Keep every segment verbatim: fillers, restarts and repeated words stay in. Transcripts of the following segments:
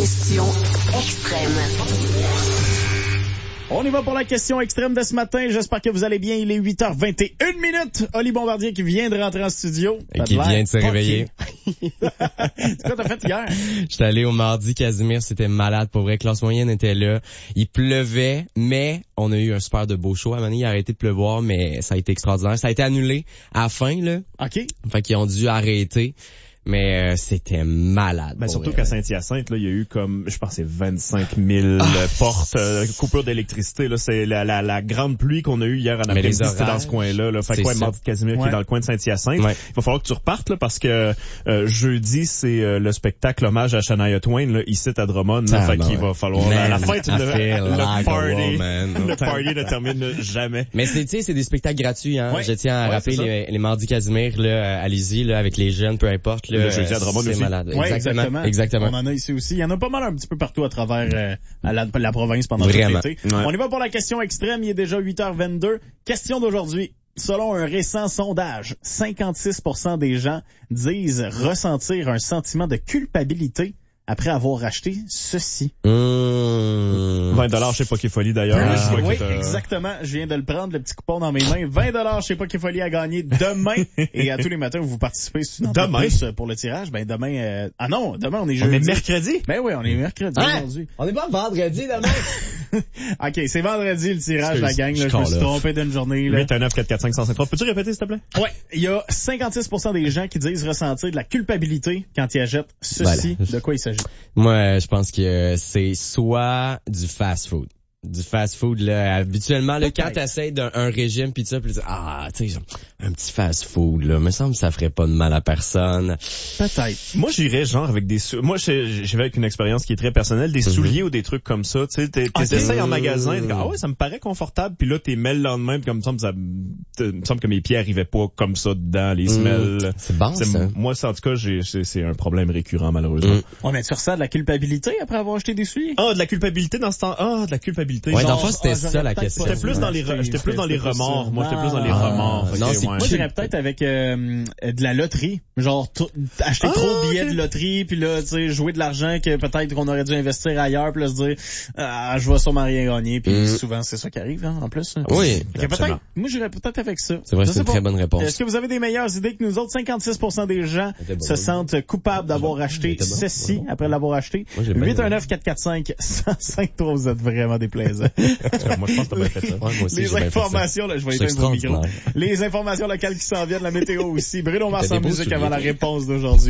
question extrême. On y va pour la question extrême de ce matin. J'espère que vous allez bien. Il est huit heures vingt et une minutes. Oli Bombardier qui vient de rentrer en studio. Et qui vient de se réveiller. C'est quoi t'as fait hier? J'étais allé au mardi Casimir, c'était malade pour vrai. Classe moyenne était là. Il pleuvait, mais on a eu un super de beau show. À un moment donné, il a arrêté de pleuvoir, mais ça a été extraordinaire. Ça a été annulé à la fin, là. OK. Fait qu'ils ont dû arrêter. Mais euh, c'était malade. Ben surtout vrai. qu'à Saint-Hyacinthe, là, il y a eu comme, je pense, c'est vingt-cinq mille ah, portes, euh, coupures d'électricité. Là, c'est la, la, la grande pluie qu'on a eue hier en après-midi, c'était dans ce coin-là. Là. Fait quoi, Mardi Casimir ouais. qui est dans le coin de Saint-Hyacinthe. Ouais. Il va falloir que tu repartes là, parce que euh, jeudi, c'est euh, le spectacle hommage à Shania Twain là, ici à Drummond. Là, ah, fait qu'il va falloir man, à la fin le, le party. Woman, le party ne termine jamais. Mais c'est, tu sais, c'est des spectacles gratuits. Hein. Ouais. Je tiens à ouais, rappeler les, les Mardis Casimir, là, allez-y là, avec les jeunes, peu importe. Là, le jeudi à Drummond aussi. Malade. Ouais, exactement. exactement. Exactement. On en a ici aussi. Il y en a pas mal un petit peu partout à travers euh, à la, la province pendant Vraiment. tout l'été. Ouais. On y va pour la question extrême. Il est déjà huit heures vingt-deux. Question d'aujourd'hui. Selon un récent sondage, cinquante-six pour cent des gens disent ressentir un sentiment de culpabilité après avoir acheté ceci. Mmh. vingt dollars chez Pokéfolie d'ailleurs. Ah, oui, exactement. Je viens de le prendre, le petit coupon dans mes mains. vingt dollars chez Pokéfolie à gagner demain. Et à tous les matins, vous participez demain pour le tirage. Ben demain... Euh... Ah non, demain on est jeudi. On est mercredi? Ben oui, on est mercredi hein? aujourd'hui. On n'est pas vendredi demain. OK, c'est vendredi le tirage, la gang. Là, je me suis trompé d'une journée. huit un neuf quatre quatre cinq cinq trois. Peux-tu répéter s'il te plaît? Ouais, il y a cinquante-six pour cent des gens qui disent ressentir de la culpabilité quand ils achètent ceci. Voilà. De quoi il s'agit? Moi, je pense que c'est soit du fast-food. Du fast-food, là, habituellement, là, quand t'essayes d'un un régime pis ça, pis tu dis, ah, tu sais, un petit fast-food, là, me semble que ça ferait pas de mal à personne. Peut-être. Moi, j'irais genre avec des, sou- moi, j'y vais avec une expérience qui est très personnelle, des mm-hmm. souliers ou des trucs comme ça, tu sais, t'es, t'essayes okay. en magasin, t'es, ah ouais, ça me paraît confortable, puis là, t'es mêles le lendemain, pis comme ça, ça me semble que mes pieds arrivaient pas comme ça dedans, les semelles. Mm. C'est bon, c'est, ça. Moi, ça, en tout cas, j'ai, c'est, c'est un problème récurrent, malheureusement. Mm. Ouais, mais tu ressens de la culpabilité après avoir acheté des souliers? Ah, de la culpabilité dans ce temps, ah, de la culpabilité. Ouais, genre, dans le fond, c'était ah, ça la question. J'étais plus dans les, re... j'étais plus dans les remords. Moi, j'étais plus dans les remords. Non, c'est moi, j'irais peut-être avec euh, de la loterie. Genre, t- acheter ah, trop de billets okay. de loterie, puis là, tu sais, jouer de l'argent que peut-être qu'on aurait dû investir ailleurs, puis là, se dire, ah, je vais sûrement rien gagner, puis mm. souvent, c'est ça qui arrive, hein, en plus. Oui. Peut-être, moi, j'irais peut-être avec ça. C'est vrai, je c'est une pas. Très bonne réponse. Est-ce que vous avez des meilleures idées que nous autres? cinquante-six pour cent des gens bon, se sentent coupables d'avoir acheté ceci après l'avoir acheté. huit un neuf quatre quatre cinq cinq trois, vous êtes vraiment déplaisants. Moi, je pense que t'as bien fait ça. Ouais, moi aussi, les informations, là, je vais éteindre mon micro. Les informations locales qui s'en viennent, la météo aussi. Bruno Mars en musique avant la réponse d'aujourd'hui.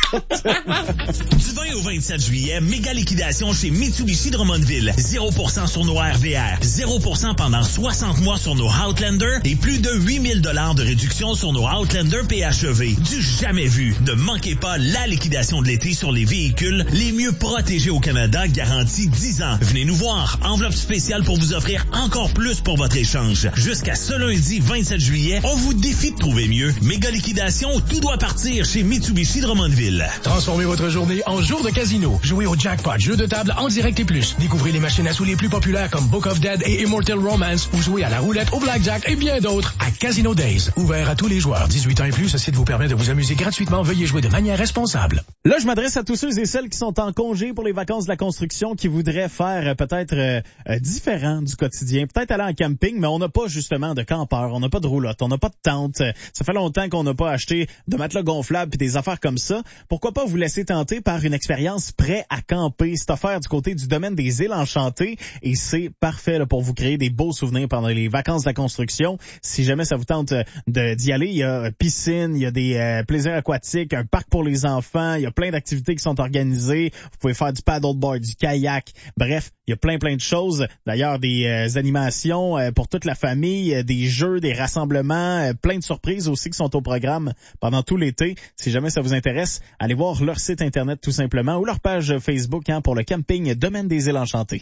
Du vingt au vingt-sept juillet, méga liquidation chez Mitsubishi Drummondville. zéro pour cent sur nos R V R, zéro pour cent pendant soixante mois sur nos Outlander et plus de huit mille dollars de réduction sur nos Outlander P H E V. Du jamais vu. Ne manquez pas la liquidation de l'été sur les véhicules les mieux protégés au Canada, garantie dix ans. Venez nous voir. Enveloppe spéciale pour vous offrir encore plus pour votre échange. Jusqu'à ce lundi vingt-sept juillet, on vous défie de trouver mieux. Méga liquidation, tout doit partir chez Mitsubishi Drummondville. Transformez votre journée en jour de casino. Jouez au jackpot, jeu de table en direct et plus. Découvrez les machines à sous les plus populaires comme Book of Dead et Immortal Romance ou jouez à la roulette, au blackjack et bien d'autres à Casino Days. Ouvert à tous les joueurs. dix-huit ans et plus, ce site vous permet de vous amuser gratuitement. Veuillez jouer de manière responsable. Là, je m'adresse à tous ceux et celles qui sont en congé pour les vacances de la construction, qui voudraient faire euh, peut-être euh, euh, différent du quotidien, peut-être aller en camping, mais on n'a pas justement de campeur, on n'a pas de roulotte, on n'a pas de tente. Ça fait longtemps qu'on n'a pas acheté de matelas gonflables puis des affaires comme ça. Pourquoi pas vous laisser tenter par une expérience prêt à camper? C'est offert du côté du domaine des Îles Enchantées et c'est parfait là, pour vous créer des beaux souvenirs pendant les vacances de la construction. Si jamais ça vous tente de, d'y aller, il y a piscine, il y a des euh, plaisirs aquatiques, un parc pour les enfants, il y a plein d'activités qui sont organisées. Vous pouvez faire du paddleboard, du kayak, bref, il y a plein plein de choses. D'ailleurs, des euh, animations euh, pour toute la famille, euh, des jeux, des rassemblements, euh, plein de surprises aussi qui sont au programme pendant tout l'été. Si jamais ça vous intéresse, allez voir leur site internet tout simplement ou leur page Facebook hein, pour le camping Domaine des Îles Enchantées.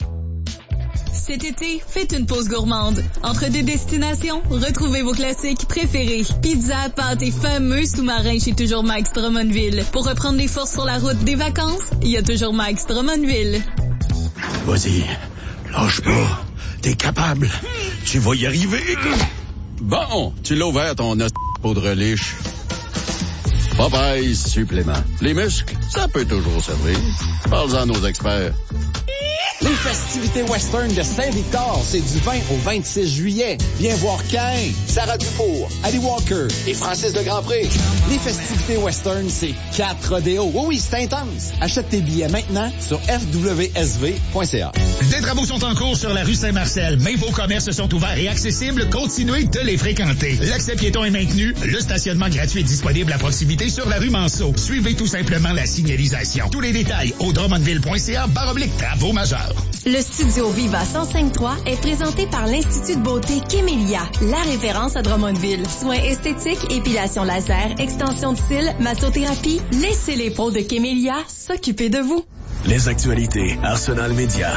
Cet été, faites une pause gourmande. Entre deux destinations, retrouvez vos classiques préférés. Pizza, pâtes et fameux sous-marins chez Toujours Mike's Drummondville. Pour reprendre les forces sur la route des vacances, il y a Toujours Mike's Drummondville. Vas-y, lâche pas. T'es capable. Tu vas y arriver. Bon, tu l'as ouvert ton os de poudre liche. Popeye supplément. Les muscles, ça peut toujours servir. Parle-en à nos experts. Les festivités western de Saint-Victor, c'est du vingt au vingt-six juillet. Viens voir Caïn, Sarah Dufour, Ali Walker et Francis de Grandpré. Les festivités western, c'est quatre rodéos. Oui, oui, c'est intense. Achète tes billets maintenant sur f w s v point c a. Des travaux sont en cours sur la rue Saint-Marcel, mais vos commerces sont ouverts et accessibles. Continuez de les fréquenter. L'accès piéton est maintenu. Le stationnement gratuit est disponible à proximité sur la rue Manceau. Suivez tout simplement la signalisation. Tous les détails au drummondville point c a barre oblique travaux majeurs. Le studio Viva cent cinq trois est présenté par l'Institut de beauté Kémélia, la référence à Drummondville. Soins esthétiques, épilation laser, extension de cils, massothérapie. Laissez les pros de Kémélia s'occuper de vous. Les actualités Arsenal Média.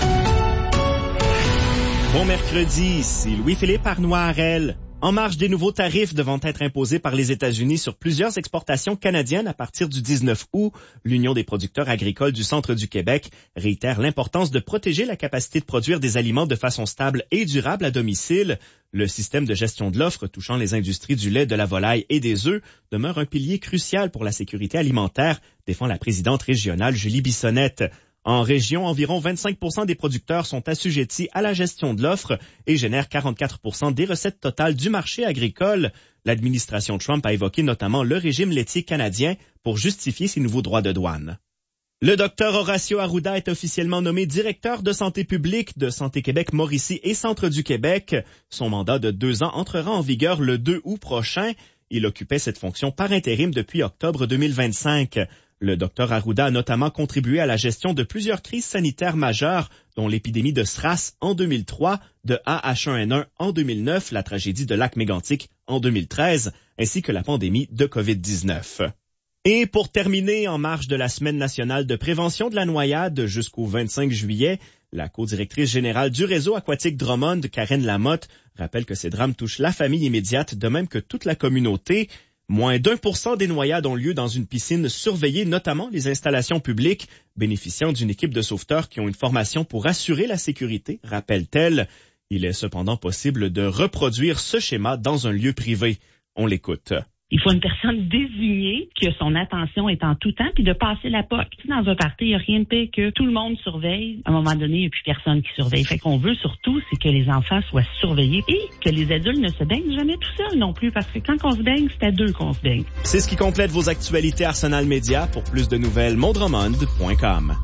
Bon mercredi, ici Louis-Philippe Arnois-Harel. En marge des nouveaux tarifs devant être imposés par les États-Unis sur plusieurs exportations canadiennes à partir du dix-neuf août, l'Union des producteurs agricoles du centre du Québec réitère l'importance de protéger la capacité de produire des aliments de façon stable et durable à domicile. Le système de gestion de l'offre touchant les industries du lait, de la volaille et des œufs demeure un pilier crucial pour la sécurité alimentaire, défend la présidente régionale Julie Bissonnette. En région, environ vingt-cinq pour cent des producteurs sont assujettis à la gestion de l'offre et génèrent quarante-quatre pour cent des recettes totales du marché agricole. L'administration Trump a évoqué notamment le régime laitier canadien pour justifier ses nouveaux droits de douane. Le docteur Horacio Arruda est officiellement nommé directeur de santé publique de Santé Québec Mauricie et Centre du Québec. Son mandat de deux ans entrera en vigueur le deux août prochain. Il occupait cette fonction par intérim depuis octobre deux mille vingt-cinq. Le docteur Arruda a notamment contribué à la gestion de plusieurs crises sanitaires majeures, dont l'épidémie de SRAS en deux mille trois, de A H un N un en deux mille neuf, la tragédie de Lac-Mégantic en deux mille treize, ainsi que la pandémie de covid dix-neuf. Et pour terminer, en marge de la Semaine nationale de prévention de la noyade jusqu'au vingt-cinq juillet, la co-directrice générale du réseau aquatique Drummond, Karen Lamotte, rappelle que ces drames touchent la famille immédiate de même que toute la communauté. Moins d'un pour cent des noyades ont lieu dans une piscine surveillée, notamment les installations publiques, bénéficiant d'une équipe de sauveteurs qui ont une formation pour assurer la sécurité, rappelle-t-elle. Il est cependant possible de reproduire ce schéma dans un lieu privé. On l'écoute. Il faut une personne désignée, que son attention est en tout temps, puis de passer la P O C. Dans un party, il n'y a rien de pire que tout le monde surveille. À un moment donné, il n'y a plus personne qui surveille. Fait qu'on veut surtout, c'est que les enfants soient surveillés et que les adultes ne se baignent jamais tout seuls non plus, parce que quand on se baigne, c'est à deux qu'on se baigne. C'est ce qui complète vos actualités Arsenal Média. Pour plus de nouvelles, mon drummond point com.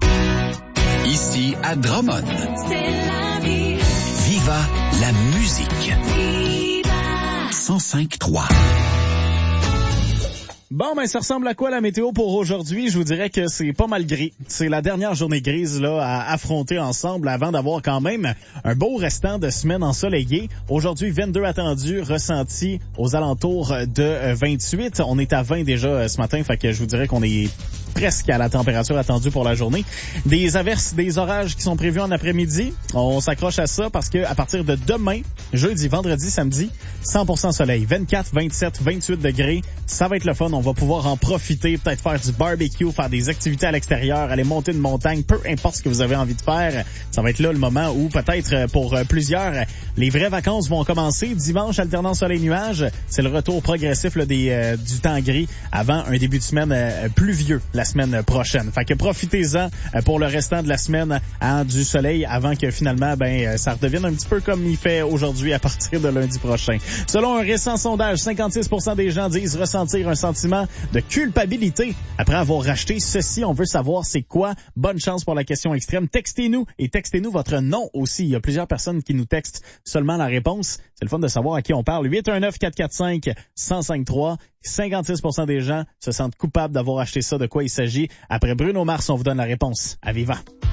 Ici à Drummond. C'est la vie. Viva la musique. Viva. cent cinq trois. Bon, ben ça ressemble à quoi la météo pour aujourd'hui? Je vous dirais que c'est pas mal gris. C'est la dernière journée grise là à affronter ensemble avant d'avoir quand même un beau restant de semaine ensoleillée. Aujourd'hui, vingt-deux attendus, ressenti aux alentours de vingt-huit. On est à vingt déjà ce matin, fait que je vous dirais qu'on est presque à la température attendue pour la journée. Des averses, des orages qui sont prévus en après-midi. On s'accroche à ça parce que à partir de demain, jeudi, vendredi, samedi, cent pour cent soleil. vingt-quatre, vingt-sept, vingt-huit degrés. Ça va être le fun. On va pouvoir en profiter, peut-être faire du barbecue, faire des activités à l'extérieur, aller monter une montagne, peu importe ce que vous avez envie de faire. Ça va être là le moment où peut-être pour plusieurs, les vraies vacances vont commencer. Dimanche, alternance soleil-nuage. C'est le retour progressif là, des, euh, du temps gris avant un début de semaine euh, pluvieux la semaine prochaine. Fait que profitez-en euh, pour le restant de la semaine hein, du soleil avant que finalement ben ça redevienne un petit peu comme il fait aujourd'hui à partir de lundi prochain. Selon un récent sondage, cinquante-six pour cent des gens disent ressentir un sentiment de culpabilité après avoir racheté ceci. On veut savoir c'est quoi. Bonne chance pour la question extrême. Textez-nous et textez-nous votre nom aussi. Il y a plusieurs personnes qui nous textent seulement la réponse. C'est le fun de savoir à qui on parle. huit un neuf, quatre quatre cinq, un zéro cinq trois. cinquante-six pour cent des gens se sentent coupables d'avoir acheté ça. De quoi il s'agit? Après Bruno Mars, on vous donne la réponse. À Viva!